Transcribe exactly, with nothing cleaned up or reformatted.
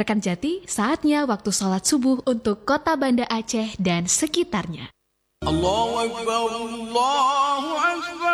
Rekan Jati, saatnya waktu sholat subuh untuk Kota Banda Aceh dan sekitarnya. Allahu Akbar, Allahu Akbar.